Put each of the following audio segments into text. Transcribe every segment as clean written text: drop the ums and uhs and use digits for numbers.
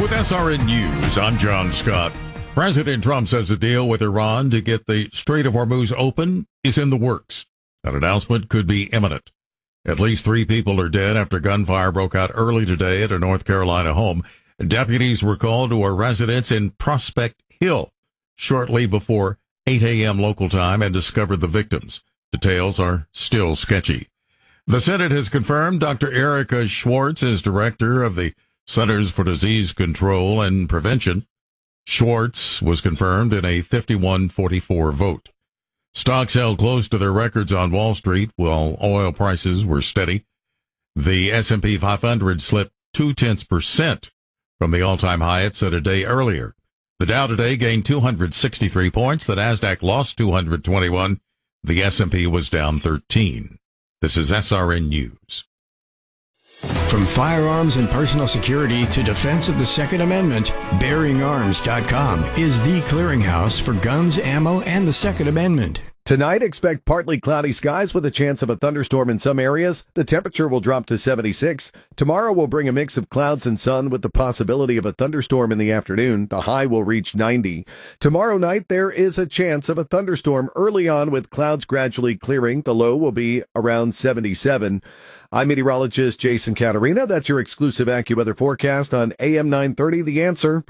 With SRN News, I'm John Scott. President Trump says a deal with Iran to get the Strait of Hormuz open is in the works. An announcement could be imminent. At least 3 people are dead after gunfire broke out early today at a North Carolina home. Deputies were called to a residence in Prospect Hill shortly before 8 a.m. local time and discovered the victims. Details are still sketchy. The Senate has confirmed Dr. Erica Schwartz is director of the Centers for Disease Control and Prevention. Schwartz was confirmed in a 51-44 vote. Stocks held close to their records on Wall Street while oil prices were steady. The S&P 500 slipped 0.2% from the all-time high it set a day earlier. The Dow today gained 263 points. The Nasdaq lost 221. The S&P was down 13. This is SRN News. From firearms and personal security to defense of the Second Amendment, BearingArms.com is the clearinghouse for guns, ammo, and the Second Amendment. Tonight, expect partly cloudy skies with a chance of a thunderstorm in some areas. The temperature will drop to 76. Tomorrow will bring a mix of clouds and sun with the possibility of a thunderstorm in the afternoon. The high will reach 90. Tomorrow night, there is a chance of a thunderstorm early on with clouds gradually clearing. The low will be around 77. I'm meteorologist Jason Caterina. That's your exclusive AccuWeather forecast on AM 930, The Answer.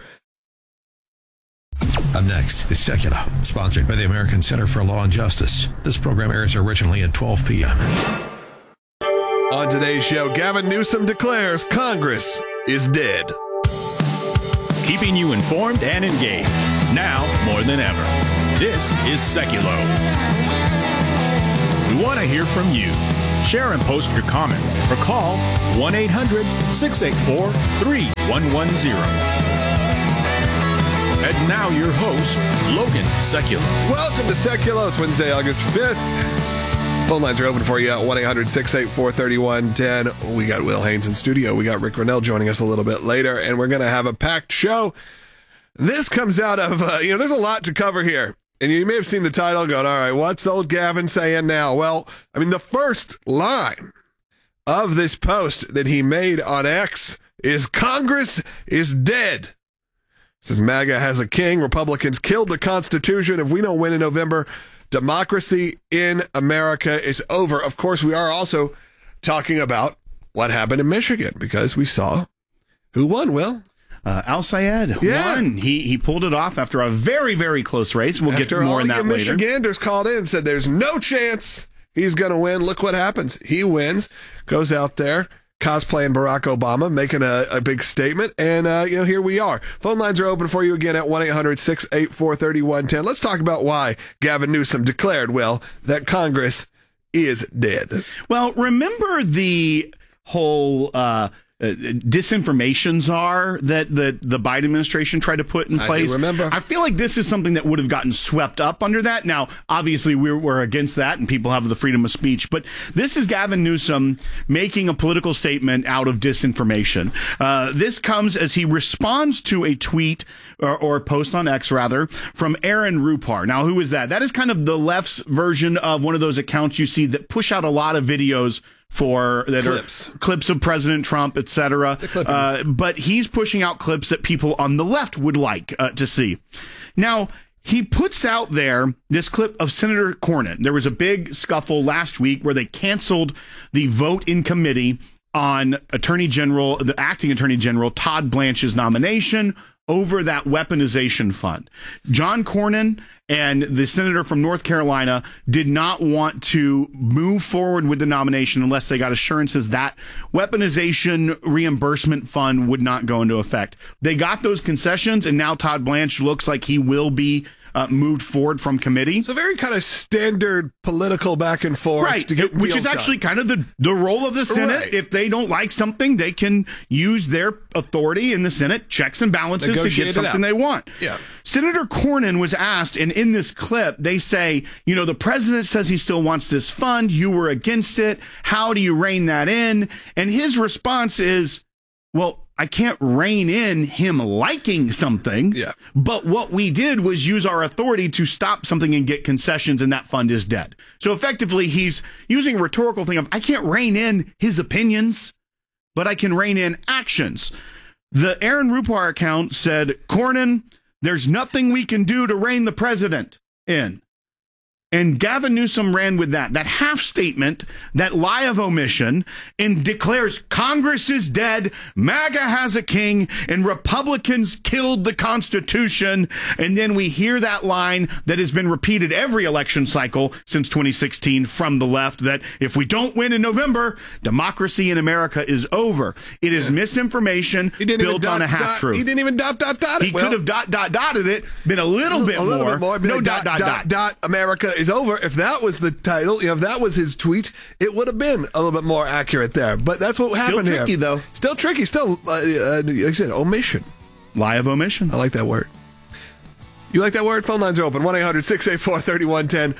Up next is Secular, sponsored by the American Center for Law and Justice. This program airs originally at 12 p.m. On today's show, Gavin Newsom declares Congress is dead. Keeping you informed and engaged, now more than ever. This is Secular. We want to hear from you. Share and post your comments or call 1-800-684-3110. And now your host, Logan Secular. Welcome to Secular. It's Wednesday, August 5th. Phone lines are open for you at 1-800-684-3110. We got Will Haynes in studio. We got Rick Grinnell joining us a little bit later, and we're going to have a packed show. This comes out of, there's a lot to cover here. And you may have seen the title going, all right, what's old Gavin saying now? Well, the first line of this post that he made on X is Congress is dead. It says MAGA has a king. Republicans killed the Constitution. If we don't win in November, democracy in America is over. Of course, we are also talking about what happened in Michigan because we saw who won, Will. Al-Sayed won. He pulled it off after a very, very close race. We'll get to more on that later. Michiganders called in and said there's no chance he's going to win. Look what happens. He wins, goes out there, cosplaying Barack Obama, making a big statement, and here we are. Phone lines are open for you again at 1-800-684-3110. Let's talk about why Gavin Newsom declared, that Congress is dead. Well, remember the whole disinformation czar that the Biden administration tried to put in place? I do remember. I feel like this is something that would have gotten swept up under that. Now, obviously, we're against that, and people have the freedom of speech. But this is Gavin Newsom making a political statement out of disinformation. This comes as he responds to a tweet or post on X, rather, from Aaron Rupar. Now, who is that? That is kind of the left's version of one of those accounts you see that push out a lot of videos clips of President Trump, etc. But he's pushing out clips that people on the left would like to see. Now, he puts out there this clip of Senator Cornyn. There was a big scuffle last week where they canceled the vote in committee on the acting Attorney General Todd Blanche's nomination over that weaponization fund. John Cornyn and the senator from North Carolina did not want to move forward with the nomination unless they got assurances that weaponization reimbursement fund would not go into effect. They got those concessions, and now Todd Blanche looks like he will be moved forward from committee. So very kind of standard political back and forth. Right, to get which is actually kind of the role of the Senate. Right. If they don't like something, they can use their authority in the Senate, checks and balances, to get something they want. Yeah. Senator Cornyn was asked, and in this clip, they say, the president says he still wants this fund. You were against it. How do you rein that in? And his response is, well, I can't rein in him liking something, but what we did was use our authority to stop something and get concessions, and that fund is dead. So effectively, he's using a rhetorical thing of, I can't rein in his opinions, but I can rein in actions. The Aaron Rupar account said, Cornyn, there's nothing we can do to rein the president in. And Gavin Newsom ran with that half statement, that lie of omission, and declares Congress is dead, MAGA has a king, and Republicans killed the Constitution. And then we hear that line that has been repeated every election cycle since 2016 from the left, that if we don't win in November, democracy in America is over. It is misinformation built on a half-truth. He didn't even dot it. He could have dotted it, been a little bit more. No dot. America is over. If that was the title, if that was his tweet, it would have been a little bit more accurate there. But that's what happened here. Still tricky, though. Still tricky. Still, like I said, omission. Lie of omission. I like that word. You like that word? Phone lines are open. 1-800-684-3110.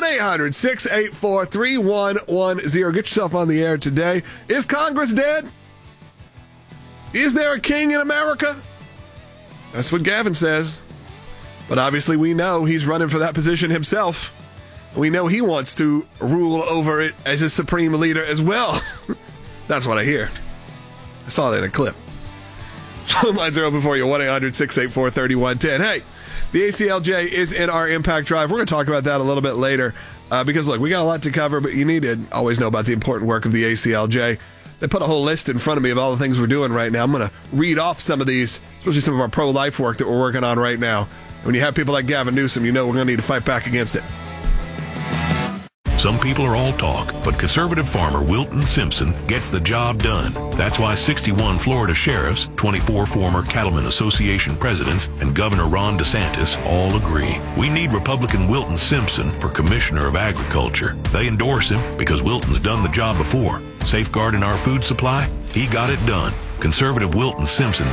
1-800-684-3110. Get yourself on the air today. Is Congress dead? Is there a king in America? That's what Gavin says. But obviously we know he's running for that position himself. We know he wants to rule over it as a supreme leader as well. That's what I hear. I saw that in a clip. Phone lines are open for you. 1-800-684-3110. Hey, the ACLJ is in our Impact Drive. We're going to talk about that a little bit later because, look, we got a lot to cover, but you need to always know about the important work of the ACLJ. They put a whole list in front of me of all the things we're doing right now. I'm going to read off some of these, especially some of our pro-life work that we're working on right now. When you have people like Gavin Newsom, you know we're going to need to fight back against it. Some people are all talk, but conservative farmer Wilton Simpson gets the job done. That's why 61 Florida sheriffs, 24 former Cattlemen Association presidents, and Governor Ron DeSantis all agree. We need Republican Wilton Simpson for Commissioner of Agriculture. They endorse him because Wilton's done the job before. Safeguarding our food supply, he got it done. Conservative Wilton Simpson